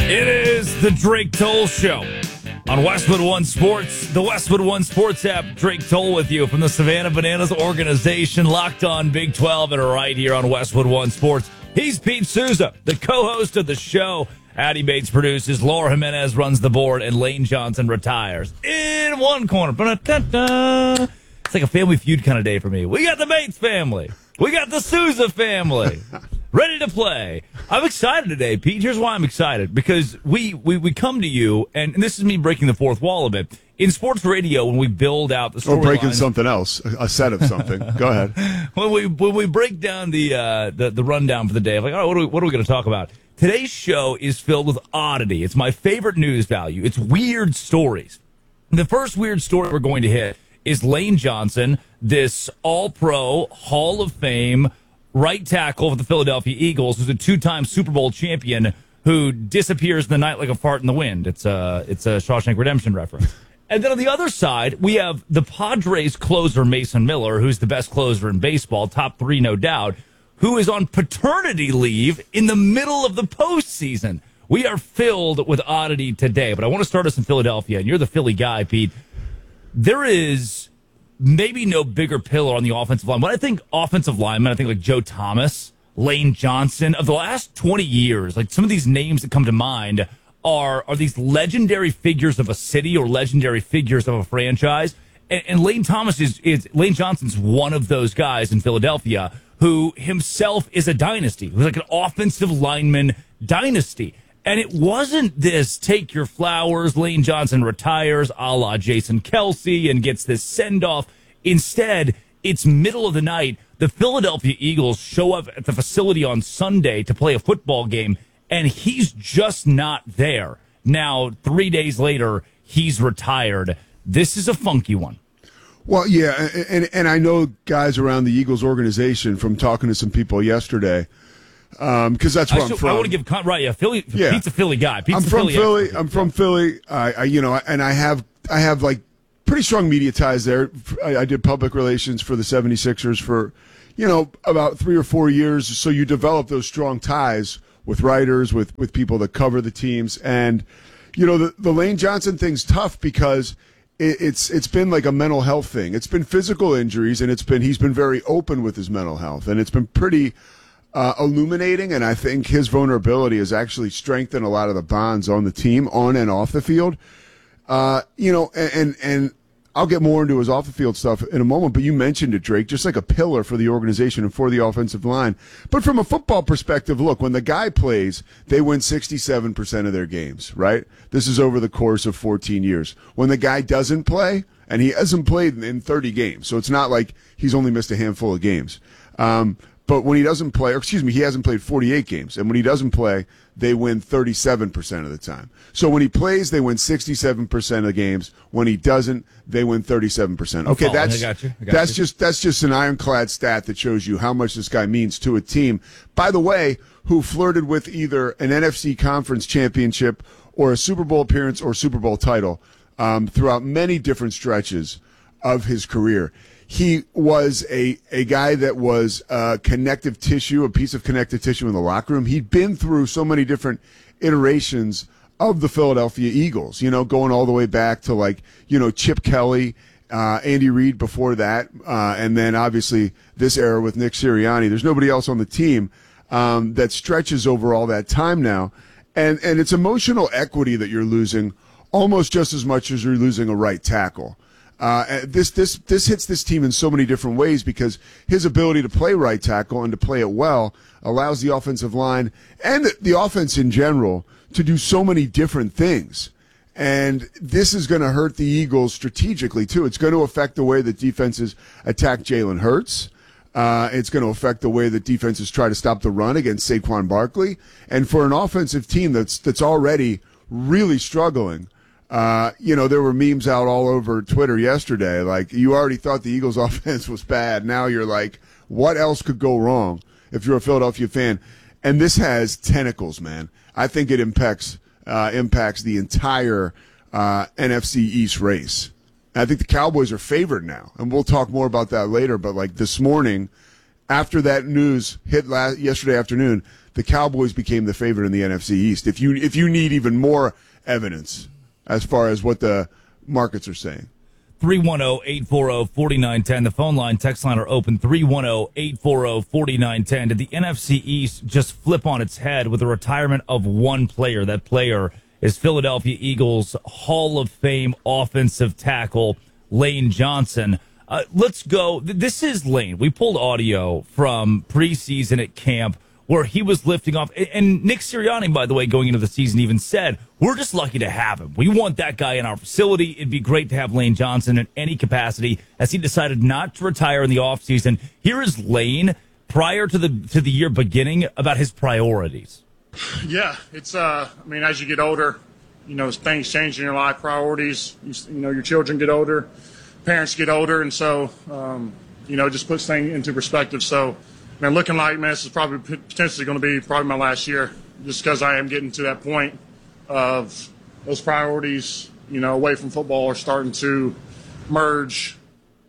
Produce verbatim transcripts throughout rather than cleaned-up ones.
It is the Drake Toll Show on Westwood One Sports, the Westwood One Sports app. Drake Toll with you from the Savannah Bananas organization, locked on Big twelve, and right here on Westwood One Sports. He's Pete Souza, the co-host of the show. Addie Bates produces, Laura Jimenez runs the board, and Lane Johnson retires in one corner. Ba-da-da-da. It's like a Family Feud kind of day for me. We got the Bates family. We got the Souza family. Ready to play. I'm excited today, Pete. Here's why I'm excited. Because we, we, we come to you, and, and this is me breaking the fourth wall a bit. In sports radio, when we build out the story Or breaking lines, something else, a set of something. Go ahead. When we when we break down the uh, the, the rundown for the day, I'm like, all right, what are we, what are we going to talk about? Today's show is filled with oddity. It's my favorite news value. It's weird stories. The first weird story we're going to hit is Lane Johnson, this all-pro, Hall of Fame right tackle for the Philadelphia Eagles, who's a two-time Super Bowl champion, who disappears in the night like a fart in the wind. It's a, it's a Shawshank Redemption reference. And then on the other side, we have the Padres closer, Mason Miller, who's the best closer in baseball, top three, no doubt, who is on paternity leave in the middle of the postseason. We are filled with oddity today, but I want to start us in Philadelphia, and you're the Philly guy, Pete. There is maybe no bigger pillar on the offensive line. When I think offensive linemen, I think like Joe Thomas, Lane Johnson. Of the last twenty years, like some of these names that come to mind are are these legendary figures of a city or legendary figures of a franchise. And, and Lane Thomas is, is Lane Johnson's one of those guys in Philadelphia who himself is a dynasty. Who's like an offensive lineman dynasty. And it wasn't this take your flowers, Lane Johnson retires a la Jason Kelsey and gets this send-off. Instead, it's middle of the night. The Philadelphia Eagles show up at the facility on Sunday to play a football game, and he's just not there. Now, three days later, he's retired. This is a funky one. Well, yeah, and and I know guys around the Eagles organization from talking to some people yesterday, because um, that's where I I'm should, from. I want to give con- right, yeah, Philly. Yeah. Pete's a Philly guy. Pete's I'm a from Philly. Philly. Expert. I'm from Philly. I, I, you know, and I have I have like pretty strong media ties there. I, I did public relations for the seventy-sixers for, you know, about three or four years. So you develop those strong ties with writers, with with people that cover the teams, and you know the the Lane Johnson thing's tough because it, it's it's been like a mental health thing. It's been physical injuries, and it's been he's been very open with his mental health, and it's been pretty uh, illuminating. And I think his vulnerability has actually strengthened a lot of the bonds on the team, on and off the field. Uh, you know, and, and and I'll get more into his off the field stuff in a moment, but you mentioned it, Drake, just like a pillar for the organization and for the offensive line. But from a football perspective, look, when the guy plays, they win sixty-seven percent of their games, right? This is over the course of fourteen years. When the guy doesn't play, and he hasn't played in thirty games, so it's not like he's only missed a handful of games. Um, but when he doesn't play, or excuse me, he hasn't played forty-eight games, and when he doesn't play, they win thirty-seven percent of the time. So when he plays, they win sixty-seven percent of the games. When he doesn't, they win thirty-seven percent. Okay, that's I got you. I got that's you. just that's just an ironclad stat that shows you how much this guy means to a team. By the way, who flirted with either an N F C conference championship or a Super Bowl appearance or Super Bowl title um, throughout many different stretches of his career. He was a, a guy that was uh, connective tissue, a piece of connective tissue in the locker room. He'd been through so many different iterations of the Philadelphia Eagles, you know, going all the way back to like, you know, Chip Kelly, uh, Andy Reid before that, uh, and then obviously this era with Nick Sirianni. There's nobody else on the team um, that stretches over all that time now. And, and it's emotional equity that you're losing almost just as much as you're losing a right tackle. Uh, this this this hits this team in so many different ways because his ability to play right tackle and to play it well allows the offensive line and the, the offense in general to do so many different things. And this is going to hurt the Eagles strategically, too. It's going to affect the way that defenses attack Jalen Hurts. Uh, it's going to affect the way that defenses try to stop the run against Saquon Barkley. And for an offensive team that's that's already really struggling, Uh, you know, there were memes out all over Twitter yesterday. Like, you already thought the Eagles' offense was bad. Now you're like, what else could go wrong if you're a Philadelphia fan? And this has tentacles, man. I think it impacts uh, impacts the entire uh, N F C East race. And I think the Cowboys are favored now, and we'll talk more about that later. But like this morning, after that news hit last, yesterday afternoon, the Cowboys became the favorite in the N F C East. If you if you need even more evidence as far as what the markets are saying. three one zero, eight four zero, four nine one zero. The phone line, text line are open. three one zero, eight four zero, four nine one zero. Did the N F C East just flip on its head with the retirement of one player? That player is Philadelphia Eagles Hall of Fame offensive tackle Lane Johnson. Uh, let's go. This is Lane. We pulled audio from preseason at camp where he was lifting off. And Nick Sirianni, by the way, going into the season even said, we're just lucky to have him. We want that guy in our facility. It'd be great to have Lane Johnson in any capacity, as he decided not to retire in the offseason. Here is Lane prior to the to the year beginning about his priorities. Yeah, it's, uh, I mean, as you get older, you know, things change in your life, priorities, you, you know, your children get older, parents get older, and so, um, you know, it just puts things into perspective. So, man, looking like, man, this is probably potentially going to be probably my last year, just because I am getting to that point of those priorities, you know, away from football are starting to merge.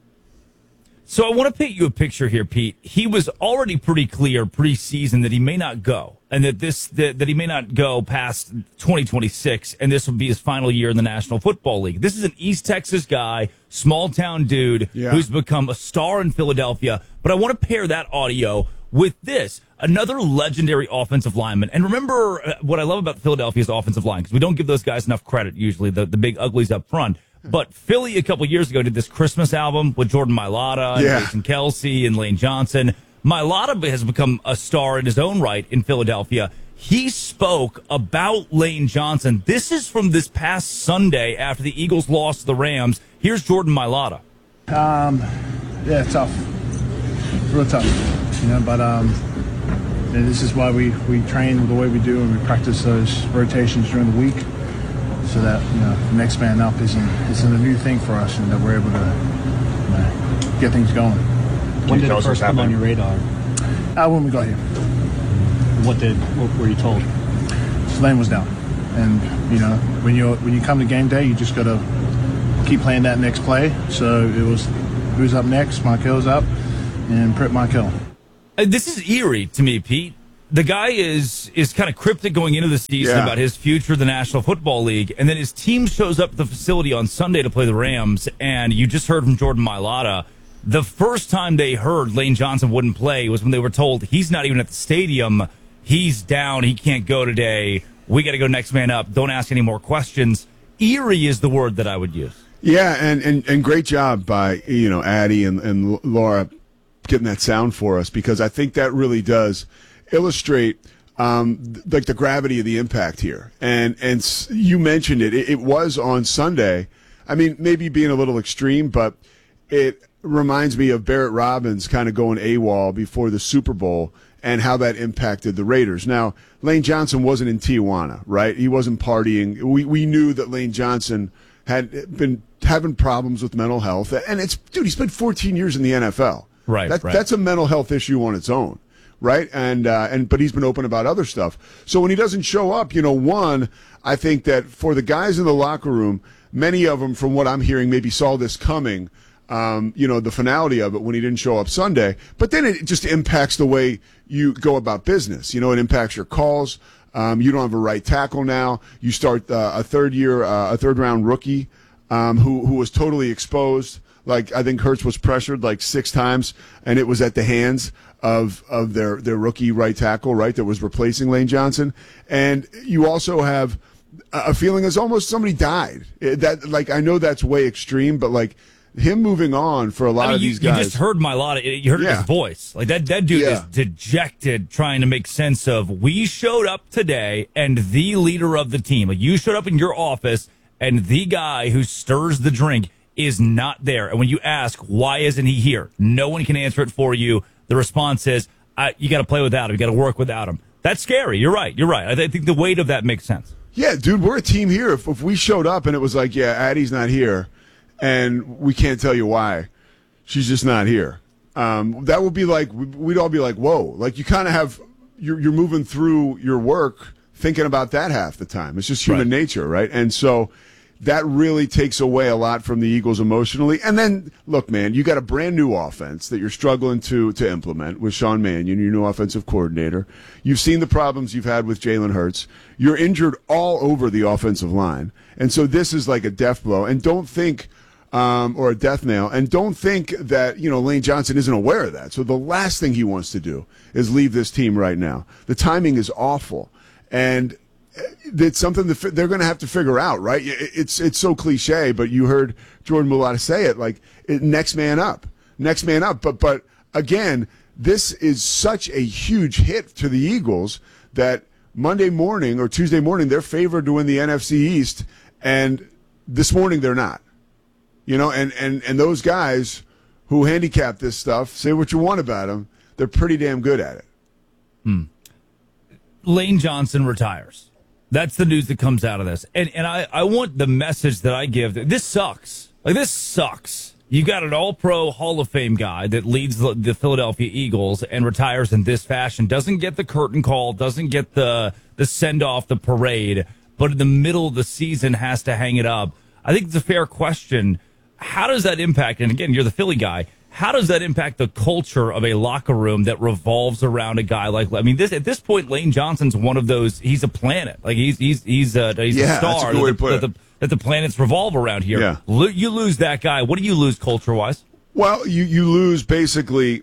So I want to paint you a picture here, Pete. He was already pretty clear preseason that he may not go, and that this that, that he may not go past twenty twenty-six, and this will be his final year in the National Football League. This is an East Texas guy, small town dude, yeah, who's become a star in Philadelphia. But I want to pair that audio with this, another legendary offensive lineman. And remember uh, what I love about Philadelphia's offensive line, because we don't give those guys enough credit usually, the, the big uglies up front. But Philly a couple years ago did this Christmas album with Jordan Mailata and yeah. Jason Kelsey and Lane Johnson. Mailata has become a star in his own right in Philadelphia. He spoke about Lane Johnson. This is from this past Sunday after the Eagles lost to the Rams. Here's Jordan Mailata. Um, yeah, tough. Real tough. You know, but um, yeah, this is why we, we train the way we do and we practice those rotations during the week, so that, you know, the next man up isn't isn't a new thing for us, and that we're able to, you know, get things going. When did it first come on your radar? Uh, when we got here. What did what were you told? Lane was down, and you know, when you when you come to game day, you just got to keep playing that next play. So it was, who's up next? Michael's up, and Prep Michael. Uh, this is eerie to me, Pete. The guy is is kind of cryptic going into the season yeah. about his future in the National Football League, and then his team shows up at the facility on Sunday to play the Rams, and you just heard from Jordan Mailata. The first time they heard Lane Johnson wouldn't play was when they were told he's not even at the stadium. He's down. He can't go today. We got to go next man up. Don't ask any more questions. Eerie is the word that I would use. Yeah, and, and, and great job by, you know, Addie and, and Laura getting that sound for us, because I think that really does illustrate um, like the gravity of the impact here. And and you mentioned it. it. It was on Sunday. I mean, maybe being a little extreme, but it reminds me of Barrett Robbins kind of going AWOL before the Super Bowl and how that impacted the Raiders. Now, Lane Johnson wasn't in Tijuana, right? He wasn't partying. We we knew that Lane Johnson had been having problems with mental health. And it's, dude, he spent fourteen years in the N F L. Right, that, right. That's a mental health issue on its own, right? And uh, and but he's been open about other stuff. So when he doesn't show up, you know, one, I think that for the guys in the locker room, many of them, from what I'm hearing, maybe saw this coming. Um, you know, the finality of it when he didn't show up Sunday. But then it just impacts the way you go about business. You know, it impacts your calls. Um, you don't have a right tackle now. You start uh, a third year, uh, a third round rookie um, who who was totally exposed. Like, I think Hurts was pressured like six times, and it was at the hands of of their their rookie right tackle, right, that was replacing Lane Johnson. And you also have a feeling as almost somebody died. That, like, I know that's way extreme, but like, him moving on for a lot I mean, of you, these guys. You just heard Mailata. You heard yeah. his voice. Like that, that dude yeah. is dejected, trying to make sense of, we showed up today and the leader of the team, like you showed up in your office and the guy who stirs the drink is not there. And when you ask, why isn't he here? No one can answer it for you. The response is, I, you got to play without him. You got to work without him. That's scary. You're right. You're right. I think the weight of that makes sense. Yeah, dude, we're a team here. If, if we showed up and it was like, yeah, Addie's not here, and we can't tell you why, she's just not here. Um, that would be like, we'd all be like, whoa. Like, you kind of have, you're, you're moving through your work thinking about that half the time. It's just human right. nature, right? And so that really takes away a lot from the Eagles emotionally. And then, look, man, you got a brand new offense that you're struggling to to implement with Sean Mannion, your new offensive coordinator. You've seen the problems you've had with Jalen Hurts. You're injured all over the offensive line. And so this is like a death blow. And don't think, um, or a death nail, and don't think that, you know, Lane Johnson isn't aware of that. So the last thing he wants to do is leave this team right now. The timing is awful. And it's something that they're going to have to figure out, right? It's it's so cliche, but you heard Jordan Mailata say it, like it, next man up, next man up. But but again, this is such a huge hit to the Eagles that Monday morning or Tuesday morning they're favored to win the N F C East, and this morning they're not. You know, and and and those guys who handicap this stuff, say what you want about them, they're pretty damn good at it. Hmm. Lane Johnson retires. That's the news that comes out of this. And and I, I want the message that I give. This sucks. Like, this sucks. You got an all-pro Hall of Fame guy that leads the, the Philadelphia Eagles and retires in this fashion. Doesn't get the curtain call, doesn't get the, the send-off, the parade, but in the middle of the season has to hang it up. I think it's a fair question. How does that impact, and again, you're the Philly guy, how does that impact the culture of a locker room that revolves around a guy like? I mean, this at this point, Lane Johnson's one of those. He's a planet. Like he's he's he's a, he's yeah, a star that's a good way that, to put that, it. the, that the planets revolve around here. Yeah. Lo- you lose that guy. What do you lose culture wise? Well, you you lose basically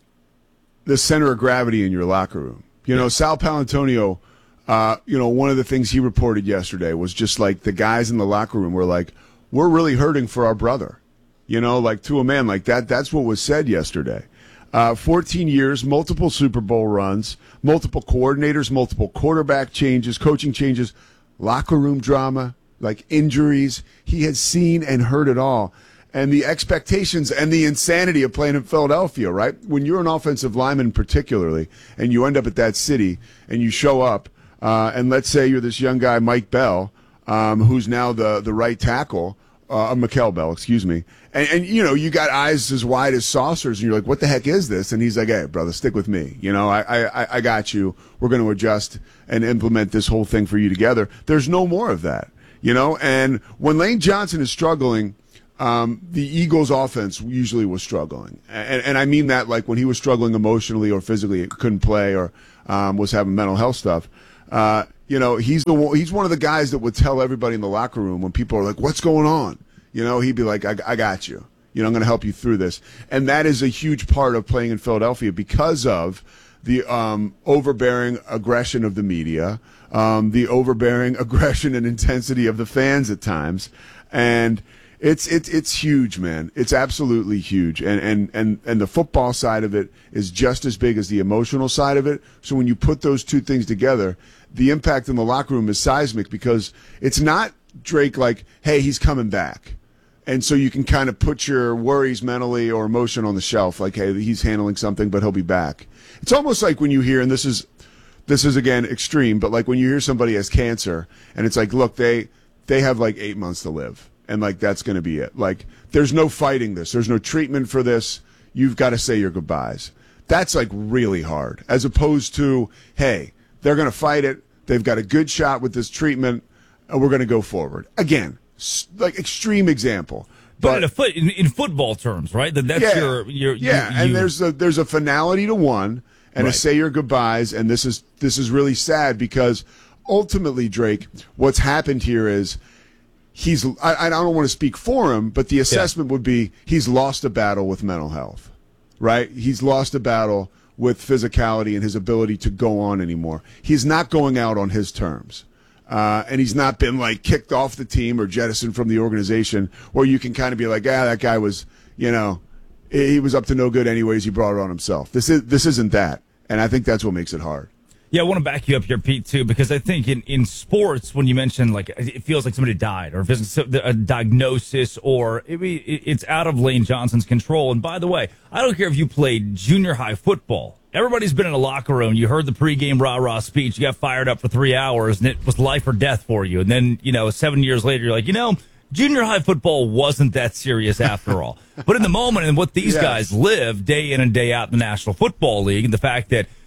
the center of gravity in your locker room. You know, Sal Palantonio. Uh, you know, one of the things he reported yesterday was just like the guys in the locker room were like, "We're really hurting for our brother." You know, like to a man like that. That's what was said yesterday. Uh, fourteen years, multiple Super Bowl runs, multiple coordinators, multiple quarterback changes, coaching changes, locker room drama, like injuries. He has seen and heard it all. And the expectations and the insanity of playing in Philadelphia, right? When you're an offensive lineman particularly, and you end up at that city, and you show up, uh, and let's say you're this young guy, Mike Bell, um, who's now the, the right tackle, Uh, Mikel Bell, excuse me. And, and, you know, you got eyes as wide as saucers, and you're like, what the heck is this? And he's like, hey, brother, stick with me. You know, I, I, I got you. We're going to adjust and implement this whole thing for you together. There's no more of that, you know? And when Lane Johnson is struggling, um, the Eagles' offense usually was struggling. And, and I mean that like when he was struggling emotionally or physically, couldn't play or um, was having mental health stuff. Uh, you know, he's the he's one of the guys that would tell everybody in the locker room when people are like, what's going on? You know, he'd be like, I, I got you. You know, I'm going to help you through this. And that is a huge part of playing in Philadelphia because of the um, overbearing aggression of the media, um, the overbearing aggression and intensity of the fans at times. And it's it's it's huge, man. It's absolutely huge. And, and, and, and the football side of it is just as big as the emotional side of it. So when you put those two things together, the impact in the locker room is seismic because it's not, Drake, like, hey, he's coming back. And so you can kind of put your worries mentally or emotion on the shelf, like, hey, he's handling something, but he'll be back. It's almost like when you hear, and this is, this is again extreme, but like when you hear somebody has cancer, and it's like, look, they they have like eight months to live, and like that's going to be it. Like, there's no fighting this. There's no treatment for this. You've got to say your goodbyes. That's like really hard, as opposed to, hey, they're going to fight it. They've got a good shot with this treatment, and we're going to go forward. Again, like extreme example, but, but in, a foot, in, in football terms, right? That that's yeah, your your yeah. you, and you, there's a there's a finality to one, and right. a say your goodbyes. And this is this is really sad because ultimately, Drake, what's happened here is he's. I, I don't want to speak for him, but the assessment yeah. would be he's lost a battle with mental health, right? He's lost a battle with physicality and his ability to go on anymore. He's not going out on his terms. Uh, and he's not been like kicked off the team or jettisoned from the organization, or you can kind of be like, ah, that guy was, you know, he was up to no good anyways. He brought it on himself. This is this isn't that, and I think that's what makes it hard. Yeah, I want to back you up here, Pete, too, because I think in, in sports, when you mention like it feels like somebody died or a diagnosis or it, it's out of Lane Johnson's control. And by the way, I don't care if you played junior high football. Everybody's been in a locker room. You heard the pregame rah-rah speech. You got fired up for three hours, and it was life or death for you. And then, you know, seven years later, you're like, you know, junior high football wasn't that serious after all. But in the moment and what these yes. guys live day in and day out in the National Football League and the fact that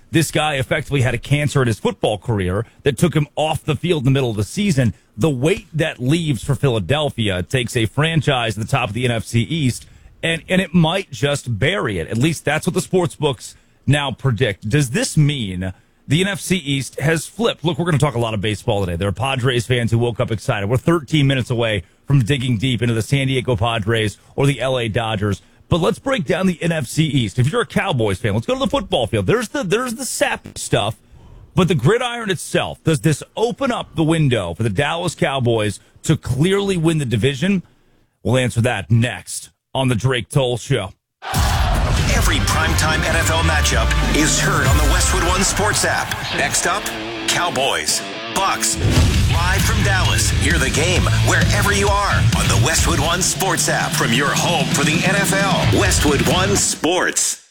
this guy effectively had a cancer in his football career that took him off the field in the middle of the season. The weight that leaves for Philadelphia takes a franchise at the top of the N F C East, and, and it might just bury it. At least that's what the sports books now predict. Does this mean the N F C East has flipped? Look, we're going to talk a lot of baseball today. There are Padres fans who woke up excited. We're thirteen minutes away from digging deep into the San Diego Padres or the L A Dodgers. But let's break down the N F C East. If you're a Cowboys fan, let's go to the football field. There's the there's the sap stuff, but the gridiron itself, does this open up the window for the Dallas Cowboys to clearly win the division? We'll answer that next on the Drake Toll Show. Every primetime N F L matchup is heard on the Westwood One Sports app. Next up, Cowboys, Bucks. Live from Dallas, hear the game wherever you are on the Westwood One Sports app from your home for the N F L. Westwood One Sports.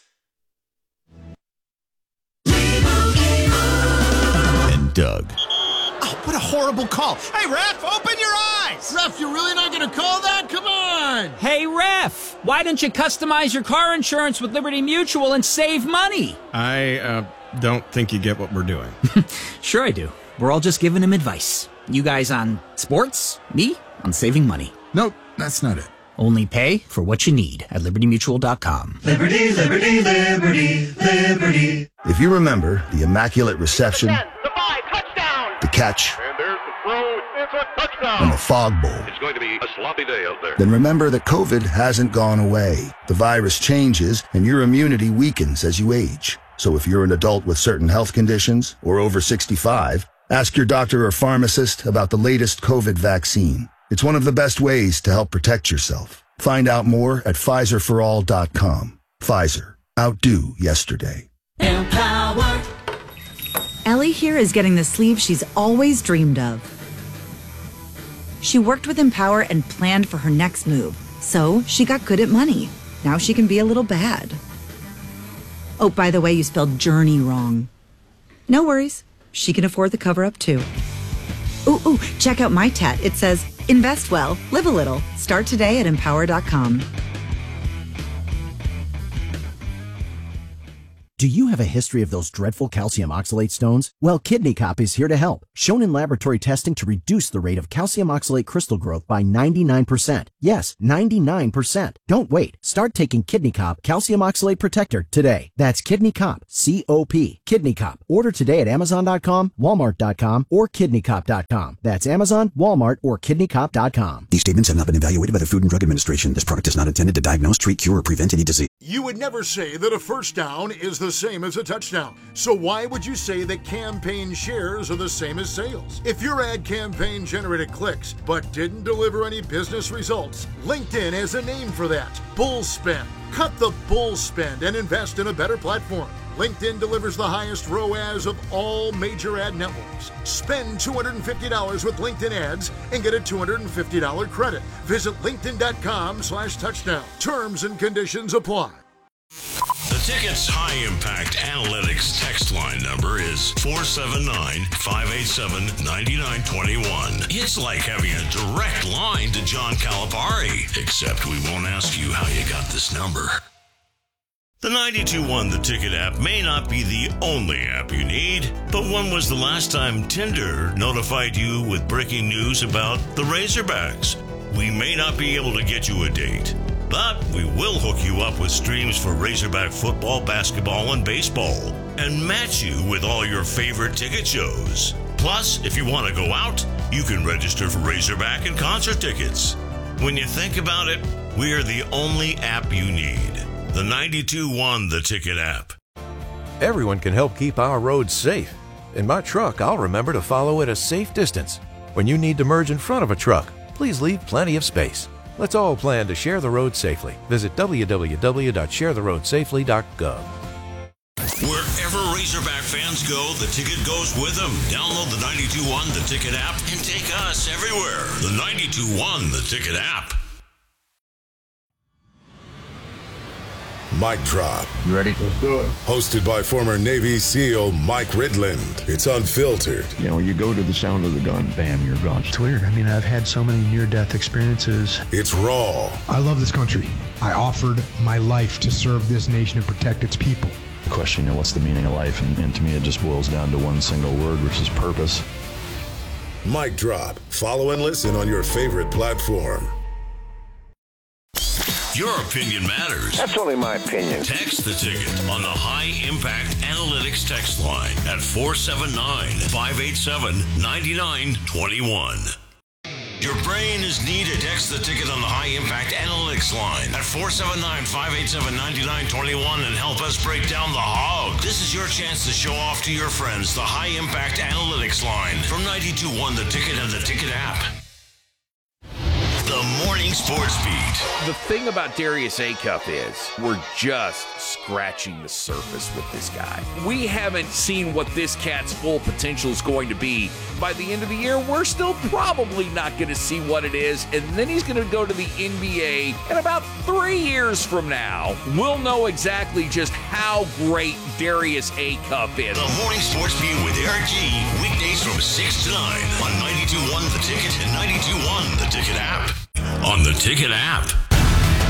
And Doug. Oh, what a horrible call. Hey, ref, open your eyes. Ref, you're really not going to call that? Come on. Hey, ref, why don't you customize your car insurance with Liberty Mutual and save money? I uh, don't think you get what we're doing. Sure I do. We're all just giving him advice. You guys on sports, me on saving money. Nope, that's not it. Only pay for what you need at liberty mutual dot com. Liberty, liberty, liberty, liberty. If you remember the immaculate reception, ten, the five, touchdown. The catch, and there's the throw, it's a touchdown. And the fog bowl. It's going to be a sloppy day out there. Then remember that COVID hasn't gone away. The virus changes and your immunity weakens as you age. So if you're an adult with certain health conditions or over sixty-five, ask your doctor or pharmacist about the latest COVID vaccine. It's one of the best ways to help protect yourself. Find out more at Pfizer for all dot com. Pfizer. Outdo yesterday. Empower. Ellie here is getting the sleeve she's always dreamed of. She worked with Empower and planned for her next move. So she got good at money. Now she can be a little bad. Oh, by the way, you spelled journey wrong. No worries. She can afford the cover-up, too. Ooh, ooh, check out my tat. It says, invest well, live a little. Start today at empower dot com. Do you have a history of those dreadful calcium oxalate stones? Well, Kidney Cop is here to help. Shown in laboratory testing to reduce the rate of calcium oxalate crystal growth by ninety-nine percent. Yes, ninety-nine percent. Don't wait. Start taking Kidney Cop Calcium Oxalate Protector today. That's Kidney Cop, C O P. Kidney Cop. Order today at amazon dot com, walmart dot com, or kidney cop dot com. That's Amazon, Walmart, or kidney cop dot com. These statements have not been evaluated by the Food and Drug Administration. This product is not intended to diagnose, treat, cure, or prevent any disease. You would never say that a first down is the same as a touchdown. So why would you say that campaign shares are the same as sales? If your ad campaign generated clicks but didn't deliver any business results, LinkedIn has a name for that. Bull spend. Cut the bull spend and invest in a better platform. LinkedIn delivers the highest R O A S of all major ad networks. Spend two hundred fifty dollars with LinkedIn ads and get a two hundred fifty dollars credit. Visit linkedin dot com slash touchdown. Terms and conditions apply. The Ticket's high-impact analytics text line number is four seven nine, five eight seven, nine nine two one. It's like having a direct line to John Calipari, except we won't ask you how you got this number. The ninety-two one The Ticket app may not be the only app you need, but when was the last time Tinder notified you with breaking news about the Razorbacks? We may not be able to get you a date, but we will hook you up with streams for Razorback football, basketball, and baseball, and match you with all your favorite ticket shows. Plus, if you want to go out, you can register for Razorback and concert tickets. When you think about it, we are the only app you need. The ninety-two one The Ticket app. Everyone can help keep our roads safe. In my truck, I'll remember to follow at a safe distance. When you need to merge in front of a truck, please leave plenty of space. Let's all plan to share the road safely. Visit w w w dot share the road safely dot gov. Wherever Razorback fans go, the Ticket goes with them. Download the ninety-two one The Ticket app and take us everywhere. The ninety-two one The Ticket app. Mic Drop. You ready? Let's do it. Hosted by former Navy SEAL Mike Ridland. It's unfiltered. You know, you go to the sound of the gun, bam, you're gone. It's weird. I mean, I've had so many near-death experiences. It's raw. I love this country. I offered my life to serve this nation and protect its people. question, you know, what's the meaning of life? And, and to me, it just boils down to one single word, which is purpose. Mic drop. Follow and listen on your favorite platform. Your opinion matters. That's only my opinion. Text the ticket on the High Impact Analytics text line at four seven nine, five eight seven, nine nine two one. Your brain is needed. Text the ticket on the High Impact Analytics line at four seven nine, five eight seven, nine nine two one and help us break down the hog. This is your chance to show off to your friends the High Impact Analytics line from ninety-two point one The Ticket and the Ticket app. The Morning Sports Beat. The thing about Darius Acuff is we're just scratching the surface with this guy. We haven't seen what this cat's full potential is going to be. By the end of the year, we're still probably not going to see what it is, and then he's going to go to the N B A, and about three years from now, we'll know exactly just how great Darius Acuff is. The Morning Sports Beat with Eric G. Weekdays from six to nine on ninety-two point one The Ticket and ninety-two point one The Ticket app. On the Ticket app.